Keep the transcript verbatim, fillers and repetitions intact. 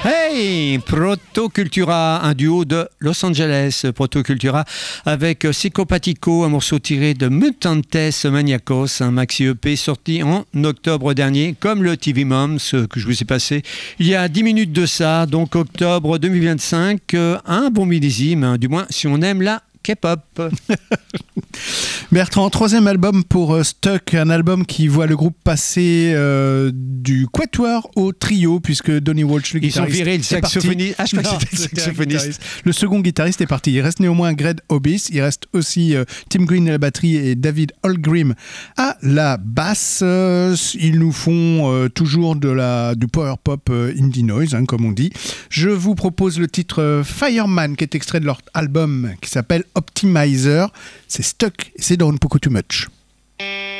Hey, Protocultura, un duo de Los Angeles, Protocultura, avec Psychopathico, un morceau tiré de Mutantes Maniacos, un maxi E P sorti en octobre dernier, comme le T V Moms que je vous ai passé il y a dix minutes de ça, donc octobre deux mille vingt-cinq, un bon millésime, du moins si on aime la K-pop. Bertrand, troisième album pour euh, Stuck, un album qui voit le groupe passer euh, du quatuor au trio, puisque Donny Walsh, le Ils ont guitariste, viré le saxophoniste. Ah, je crois Non, que c'était le saxophoniste. Le second guitariste est parti. Il reste néanmoins Greg Obis, il reste aussi euh, Tim Green à la batterie et David Holgrim à la basse. Euh, ils nous font euh, toujours de la, du power pop euh, indie noise, hein, comme on dit. Je vous propose le titre euh, Fireman, qui est extrait de leur album qui s'appelle Optimizer. C'est Stuck et c'est Don't Poco Too Much.